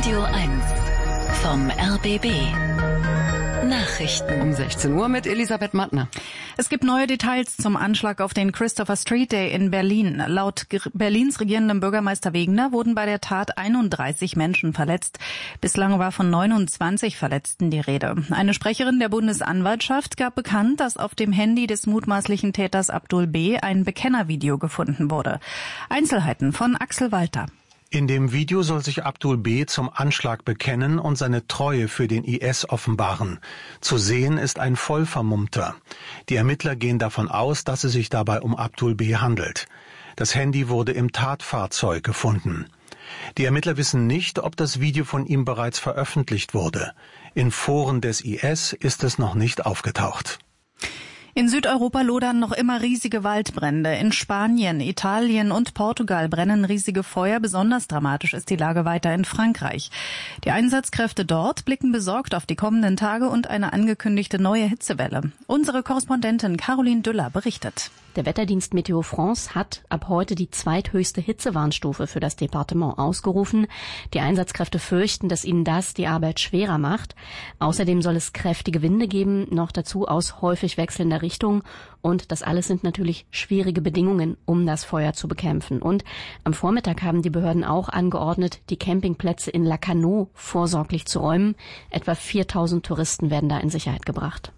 Radio 1 vom RBB. Nachrichten. Um 16 Uhr mit Elisabeth Mattner. Es gibt neue Details zum Anschlag auf den Christopher Street Day in Berlin. Laut Berlins regierendem Bürgermeister Wegener wurden bei der Tat 31 Menschen verletzt. Bislang war von 29 Verletzten die Rede. Eine Sprecherin der Bundesanwaltschaft gab bekannt, dass auf dem Handy des mutmaßlichen Täters Abdul B. ein Bekennervideo gefunden wurde. Einzelheiten von Axel Walter. In dem Video soll sich Abdul B. zum Anschlag bekennen und seine Treue für den IS offenbaren. Zu sehen ist ein Vollvermummter. Die Ermittler gehen davon aus, dass es sich dabei um Abdul B. handelt. Das Handy wurde im Tatfahrzeug gefunden. Die Ermittler wissen nicht, ob das Video von ihm bereits veröffentlicht wurde. In Foren des IS ist es noch nicht aufgetaucht. In Südeuropa lodern noch immer riesige Waldbrände. In Spanien, Italien und Portugal brennen riesige Feuer. Besonders dramatisch ist die Lage weiter in Frankreich. Die Einsatzkräfte dort blicken besorgt auf die kommenden Tage und eine angekündigte neue Hitzewelle. Unsere Korrespondentin Caroline Düller berichtet. Der Wetterdienst Meteo France hat ab heute die zweithöchste Hitzewarnstufe für das Departement ausgerufen. Die Einsatzkräfte fürchten, dass ihnen das die Arbeit schwerer macht. Außerdem soll es kräftige Winde geben, noch dazu aus häufig wechselnder Richtung. Und das alles sind natürlich schwierige Bedingungen, um das Feuer zu bekämpfen. Und am Vormittag haben die Behörden auch angeordnet, die Campingplätze in Lacanau vorsorglich zu räumen. Etwa 4000 Touristen werden da in Sicherheit gebracht.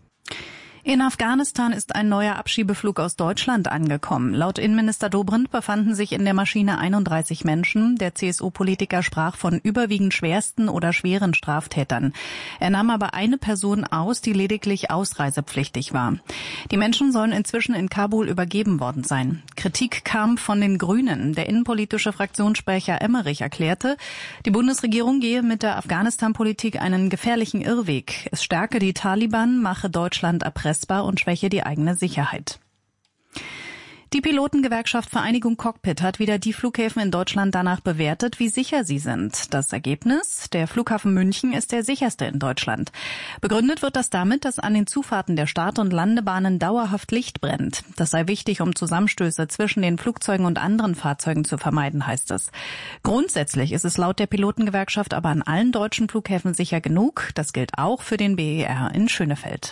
In Afghanistan ist ein neuer Abschiebeflug aus Deutschland angekommen. Laut Innenminister Dobrindt befanden sich in der Maschine 31 Menschen. Der CSU-Politiker sprach von überwiegend schwersten oder schweren Straftätern. Er nahm aber eine Person aus, die lediglich ausreisepflichtig war. Die Menschen sollen inzwischen in Kabul übergeben worden sein. Kritik kam von den Grünen. Der innenpolitische Fraktionssprecher Emmerich erklärte, die Bundesregierung gehe mit der Afghanistan-Politik einen gefährlichen Irrweg. Es stärke die Taliban, mache Deutschland erpressbar und schwäche die eigene Sicherheit. Die Pilotengewerkschaft Vereinigung Cockpit hat wieder die Flughäfen in Deutschland danach bewertet, wie sicher sie sind. Das Ergebnis? Der Flughafen München ist der sicherste in Deutschland. Begründet wird das damit, dass an den Zufahrten der Start- und Landebahnen dauerhaft Licht brennt. Das sei wichtig, um Zusammenstöße zwischen den Flugzeugen und anderen Fahrzeugen zu vermeiden, heißt es. Grundsätzlich ist es laut der Pilotengewerkschaft aber an allen deutschen Flughäfen sicher genug. Das gilt auch für den BER in Schönefeld.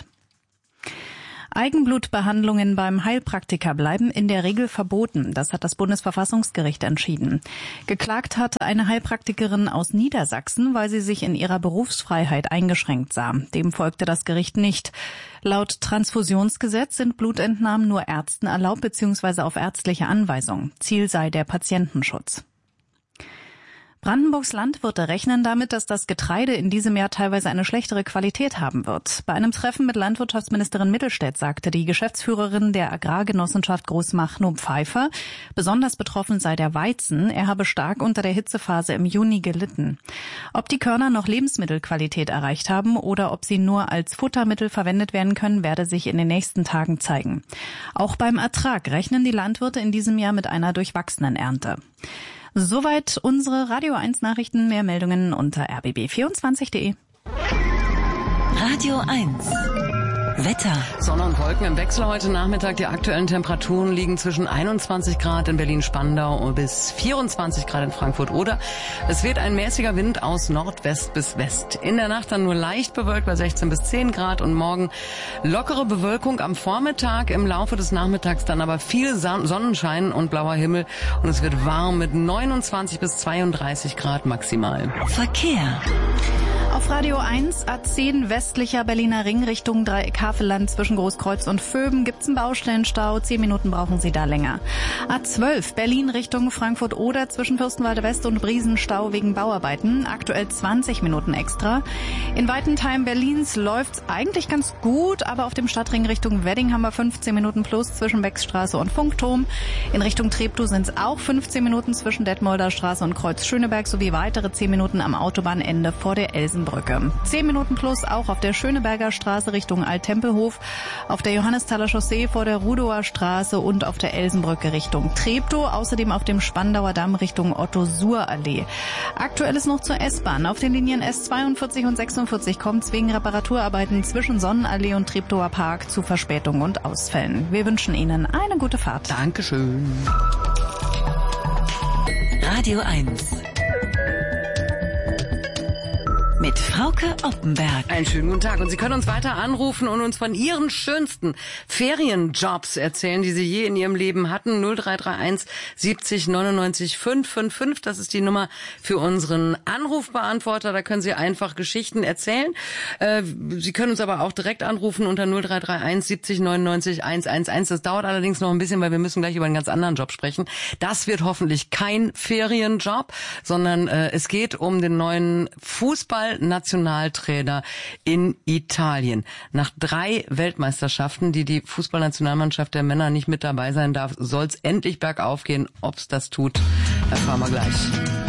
Eigenblutbehandlungen beim Heilpraktiker bleiben in der Regel verboten. Das hat das Bundesverfassungsgericht entschieden. Geklagt hat eine Heilpraktikerin aus Niedersachsen, weil sie sich in ihrer Berufsfreiheit eingeschränkt sah. Dem folgte das Gericht nicht. Laut Transfusionsgesetz sind Blutentnahmen nur Ärzten erlaubt bzw. auf ärztliche Anweisung. Ziel sei der Patientenschutz. Brandenburgs Landwirte rechnen damit, dass das Getreide in diesem Jahr teilweise eine schlechtere Qualität haben wird. Bei einem Treffen mit Landwirtschaftsministerin Mittelstädt sagte die Geschäftsführerin der Agrargenossenschaft Großmachnow-Pfeiffer, besonders betroffen sei der Weizen. Er habe stark unter der Hitzephase im Juni gelitten. Ob die Körner noch Lebensmittelqualität erreicht haben oder ob sie nur als Futtermittel verwendet werden können, werde sich in den nächsten Tagen zeigen. Auch beim Ertrag rechnen die Landwirte in diesem Jahr mit einer durchwachsenen Ernte. Soweit unsere Radio 1 Nachrichten. Mehr Meldungen unter rbb24.de. Radio 1 Wetter. Sonne und Wolken im Wechsel heute Nachmittag. Die aktuellen Temperaturen liegen zwischen 21 Grad in Berlin-Spandau bis 24 Grad in Frankfurt-Oder. Es weht ein mäßiger Wind aus Nordwest bis West. In der Nacht dann nur leicht bewölkt bei 16 bis 10 Grad und morgen lockere Bewölkung am Vormittag. Im Laufe des Nachmittags dann aber viel Sonnenschein und blauer Himmel. Und es wird warm mit 29 bis 32 Grad maximal. Verkehr. Auf Radio 1, A10 westlicher Berliner Ring Richtung Dreieck-Havelland zwischen Großkreuz und Vöben gibt's einen Baustellenstau. 10 Minuten brauchen Sie da länger. A12 Berlin Richtung Frankfurt-Oder zwischen Fürstenwalde West und Briesenstau wegen Bauarbeiten. Aktuell 20 Minuten extra. In weiten Teilen Berlins läuft's eigentlich ganz gut, aber auf dem Stadtring Richtung Wedding haben wir 15 Minuten plus zwischen Beckstraße und Funkturm. In Richtung Treptow sind's auch 15 Minuten zwischen Detmolder Straße und Kreuz Schöneberg sowie weitere 10 Minuten am Autobahnende vor der Elsenbrücke. 10 Minuten plus auch auf der Schöneberger Straße Richtung Alt-Tempelhof, auf der Johannesthaler Chaussee vor der Rudower Straße und auf der Elsenbrücke Richtung Treptow, außerdem auf dem Spandauer Damm Richtung Otto-Suhr-Allee. Aktuell ist noch zur S-Bahn. Auf den Linien S42 und 46 kommt es wegen Reparaturarbeiten zwischen Sonnenallee und Treptower Park zu Verspätungen und Ausfällen. Wir wünschen Ihnen eine gute Fahrt. Dankeschön. Radio 1 mit Frauke Oppenberg. Einen schönen guten Tag. Und Sie können uns weiter anrufen und uns von Ihren schönsten Ferienjobs erzählen, die Sie je in Ihrem Leben hatten. 0331 70 99 555. Das ist die Nummer für unseren Anrufbeantworter. Da können Sie einfach Geschichten erzählen. Sie können uns aber auch direkt anrufen unter 0331 70 99 111. Das dauert allerdings noch ein bisschen, weil wir müssen gleich über einen ganz anderen Job sprechen. Das wird hoffentlich kein Ferienjob, sondern es geht um den neuen Fußballnationaltrainer in Italien. Nach 3 Weltmeisterschaften, die Fußballnationalmannschaft der Männer nicht mit dabei sein darf, soll es endlich bergauf gehen. Ob es das tut, erfahren wir gleich.